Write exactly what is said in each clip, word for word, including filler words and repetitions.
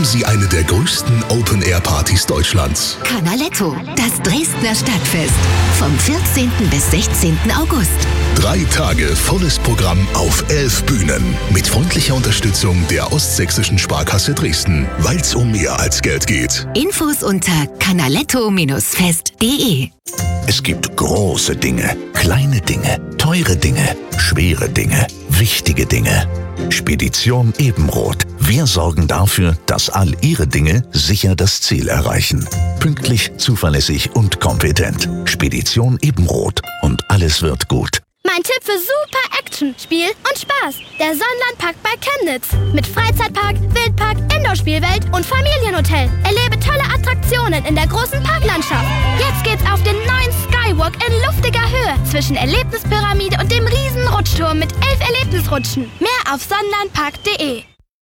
erleben Sie eine der größten Open-Air-Partys Deutschlands. Canaletto, das Dresdner Stadtfest. Vom vierzehnten bis sechzehnten August. Drei Tage volles Programm auf elf Bühnen. Mit freundlicher Unterstützung der Ostsächsischen Sparkasse Dresden. Weil's um mehr als Geld geht. Infos unter canaletto fest punkt de. Es gibt große Dinge, kleine Dinge, teure Dinge, schwere Dinge, wichtige Dinge. Spedition Ebenroth. Wir sorgen dafür, dass all Ihre Dinge sicher das Ziel erreichen. Pünktlich, zuverlässig und kompetent. Spedition Ebenroth. Und alles wird gut. Mein Tipp für super Action, Spiel und Spaß. Der Sonnenlandpark bei Chemnitz. Mit Freizeitpark, Wildpark, Indoor-Spielwelt und Familienhotel. Erlebe tolle Attraktionen in der großen Parklandschaft. Jetzt geht's auf den neuen Skywalk in luftiger Höhe zwischen Erlebnispyramide und dem riesen Rutschturm mit elf Erlebnisrutschen. Mehr auf sonnenlandpark punkt de.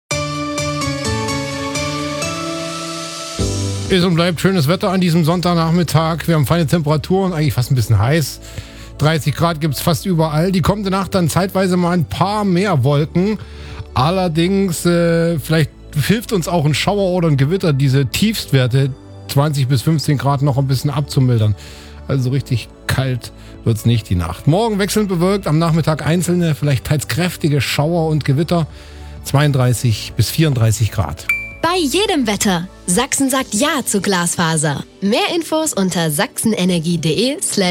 Ist und bleibt schönes Wetter an diesem Sonntagnachmittag. Wir haben feine Temperaturen, eigentlich fast ein bisschen heiß. dreißig Grad gibt es fast überall. Die kommende Nacht dann zeitweise mal ein paar mehr Wolken. Allerdings, äh, vielleicht hilft uns auch ein Schauer oder ein Gewitter, diese Tiefstwerte zwanzig bis fünfzehn Grad noch ein bisschen abzumildern. Also richtig kalt wird es nicht die Nacht. Morgen wechselnd bewölkt, am Nachmittag einzelne, vielleicht teils kräftige Schauer und Gewitter. zweiunddreißig bis vierunddreißig Grad. Bei jedem Wetter. Sachsen sagt Ja zu Glasfaser. Mehr Infos unter sachsenenergie punkt de slash